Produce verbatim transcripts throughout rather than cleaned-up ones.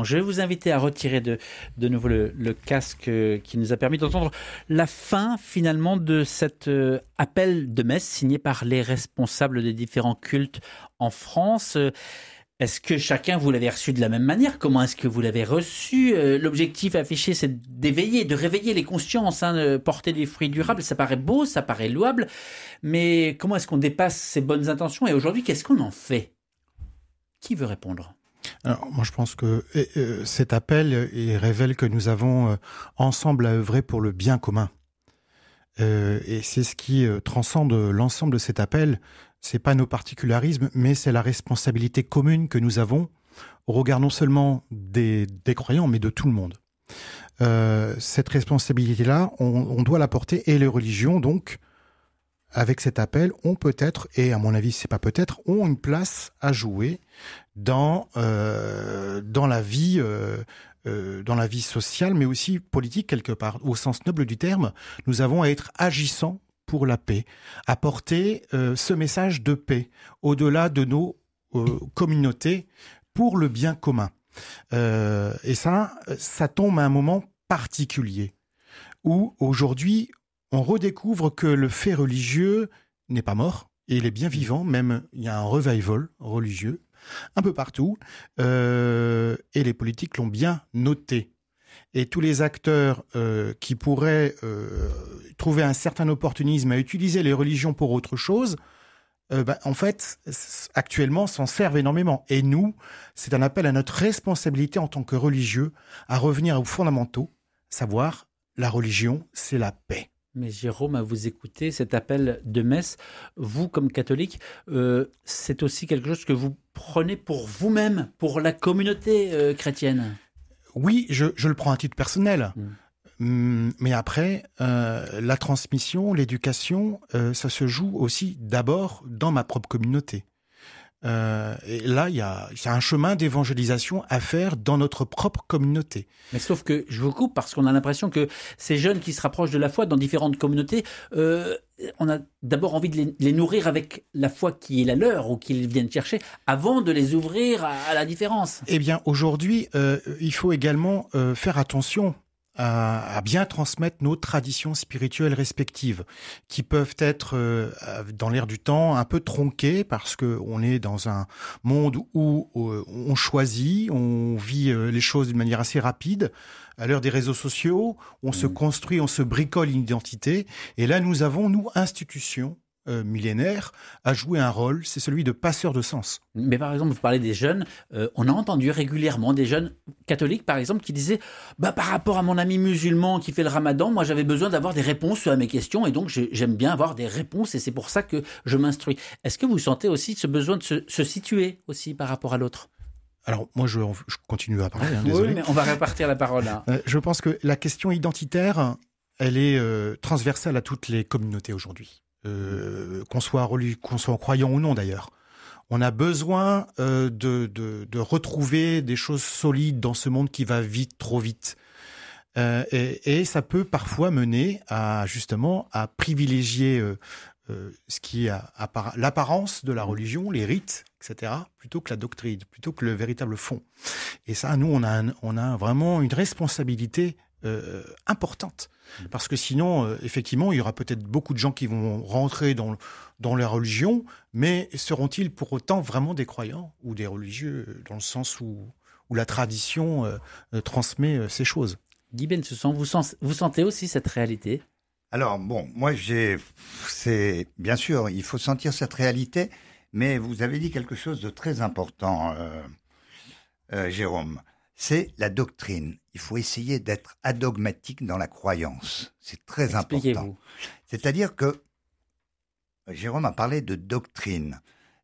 également. Je vais vous inviter à retirer de, de nouveau le, le casque qui nous a permis d'entendre la fin finalement de cet euh, appel de messe signé par les responsables des différents cultes en France. Est-ce que chacun vous l'avez reçu de la même manière ? Comment est-ce que vous l'avez reçu ? euh, L'objectif affiché, c'est d'éveiller, de réveiller les consciences, hein, de porter des fruits durables. Ça paraît beau, ça paraît louable, mais comment est-ce qu'on dépasse ces bonnes intentions ? Et aujourd'hui, qu'est-ce qu'on en fait ? Qui veut répondre ? Alors, moi, je pense que euh, cet appel il révèle que nous avons euh, ensemble à œuvrer pour le bien commun. Euh, et c'est ce qui euh, transcende l'ensemble de cet appel. C'est pas nos particularismes, mais c'est la responsabilité commune que nous avons au regard non seulement des, des croyants, mais de tout le monde. Euh, cette responsabilité-là, on, on doit la porter, et les religions, donc, avec cet appel, ont peut-être, et à mon avis, c'est pas peut-être, ont une place à jouer dans euh, dans la vie euh, euh, dans la vie sociale, mais aussi politique quelque part, au sens noble du terme. Nous avons à être agissants pour la paix, à porter euh, ce message de paix au-delà de nos euh, communautés pour le bien commun. Euh, et ça, ça tombe à un moment particulier où aujourd'hui on redécouvre que le fait religieux n'est pas mort, et il est bien vivant, même il y a un revival religieux un peu partout, euh, et les politiques l'ont bien noté. Et tous les acteurs euh, qui pourraient euh, trouver un certain opportunisme à utiliser les religions pour autre chose, euh, ben, en fait, actuellement, s'en servent énormément. Et nous, c'est un appel à notre responsabilité en tant que religieux à revenir aux fondamentaux, savoir la religion, c'est la paix. Mais Jérôme, à vous écouter, cet appel de messe, vous comme catholique, euh, c'est aussi quelque chose que vous prenez pour vous-même, pour la communauté euh, chrétienne. Oui, je, je le prends à titre personnel. Mmh. Mais après, euh, la transmission, l'éducation, euh, ça se joue aussi d'abord dans ma propre communauté. Euh, et là, il y a, y a un chemin d'évangélisation à faire dans notre propre communauté. Mais sauf que je vous coupe parce qu'on a l'impression que ces jeunes qui se rapprochent de la foi dans différentes communautés, euh, on a d'abord envie de les, les nourrir avec la foi qui est la leur ou qu'ils viennent chercher avant de les ouvrir à, à la différence. Eh bien, aujourd'hui, euh, il faut également euh, faire attention à, à bien transmettre nos traditions spirituelles respectives, qui peuvent être, euh, dans l'air du temps, un peu tronquées parce que on est dans un monde où euh, on choisit, on vit euh, les choses d'une manière assez rapide. À l'heure des réseaux sociaux, on mmh. se construit, on se bricole une identité. Et là, nous avons, nous, institutions Euh, millénaire, a joué un rôle, c'est celui de passeur de sens. Mais par exemple, vous parlez des jeunes, euh, on a entendu régulièrement des jeunes catholiques, par exemple, qui disaient bah, par rapport à mon ami musulman qui fait le ramadan, moi j'avais besoin d'avoir des réponses à mes questions, et donc j'aime bien avoir des réponses, et c'est pour ça que je m'instruis. Est-ce que vous sentez aussi ce besoin de se, se situer aussi par rapport à l'autre ? Alors, moi, je, je continue à parler, hein, désolé. Oui, mais on va répartir la parole. Hein. Euh, je pense que la question identitaire, elle est euh, transversale à toutes les communautés aujourd'hui. Euh, qu'on soit religieux, qu'on soit croyant ou non d'ailleurs. On a besoin euh, de, de, de retrouver des choses solides dans ce monde qui va vite, trop vite. Euh, et, et ça peut parfois mener à justement à privilégier euh, euh, ce qui est à, à, l'apparence de la religion, les rites, et cetera, plutôt que la doctrine, plutôt que le véritable fond. Et ça, nous, on a, un, on a vraiment une responsabilité Euh, importante, parce que sinon, euh, effectivement, il y aura peut-être beaucoup de gens qui vont rentrer dans, dans la religion, mais seront-ils pour autant vraiment des croyants ou des religieux, dans le sens où, où la tradition euh, euh, transmet euh, ces choses. Guy Bensoussan, vous, sens, vous sentez aussi cette réalité ? Alors, bon, moi, j'ai, c'est, bien sûr, il faut sentir cette réalité, mais vous avez dit quelque chose de très important, euh, euh, Jérôme. C'est la doctrine. Il faut essayer d'être adogmatique dans la croyance. C'est très important. C'est-à-dire que Jérôme a parlé de doctrine.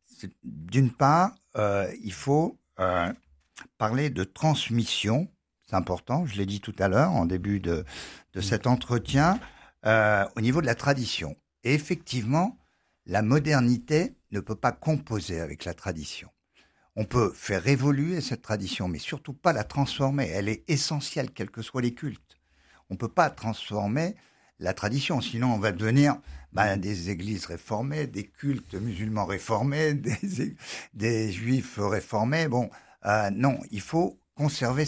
D'une part, euh, il faut euh, parler de transmission. C'est important, je l'ai dit tout à l'heure, en début de, de cet entretien, euh, au niveau de la tradition. Et effectivement, la modernité ne peut pas composer avec la tradition. On peut faire évoluer cette tradition, mais surtout pas la transformer. Elle est essentielle, quels que soient les cultes. On ne peut pas transformer la tradition, sinon on va devenir ben, des églises réformées, des cultes musulmans réformés, des, des juifs réformés. Bon, euh, non, il faut conserver